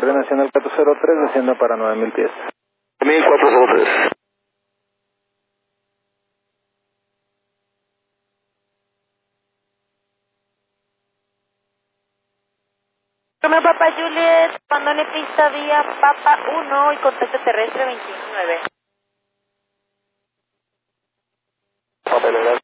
Guardia Nacional 403, descienda para 9000 pies. 1403. Toma Papa Juliet, abandone pista vía Papa 1 y contacto terrestre 219.